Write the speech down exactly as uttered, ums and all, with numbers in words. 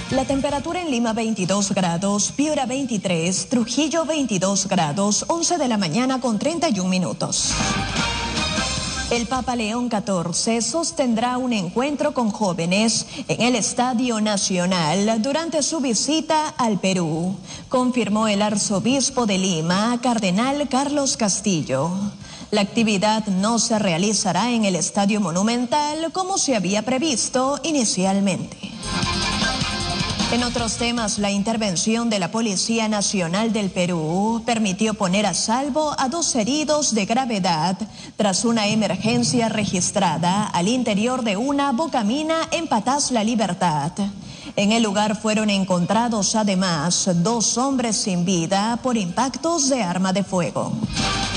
La temperatura en Lima veintidós grados, Piura veintitrés, Trujillo veintidós grados, once de la mañana con treinta y un minutos. El Papa León catorce sostendrá un encuentro con jóvenes en el Estadio Nacional durante su visita al Perú, confirmó el arzobispo de Lima, cardenal Carlos Castillo. La actividad no se realizará en el Estadio Monumental como se había previsto inicialmente. En otros temas, la intervención de la Policía Nacional del Perú permitió poner a salvo a dos heridos de gravedad tras una emergencia registrada al interior de una bocamina en Patás La Libertad. En el lugar fueron encontrados además dos hombres sin vida por impactos de arma de fuego.